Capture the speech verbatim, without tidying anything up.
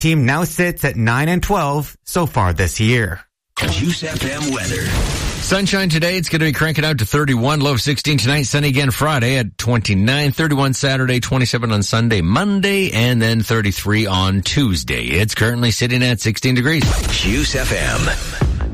Team now sits at nine and twelve so far this year. Juice F M weather. Sunshine today. It's going to be cranking out to thirty-one, low of sixteen tonight. Sunny again Friday at twenty-nine, thirty-one Saturday, twenty-seven on Sunday, Monday, and then thirty-three on Tuesday. It's currently sitting at sixteen degrees. Juice F M.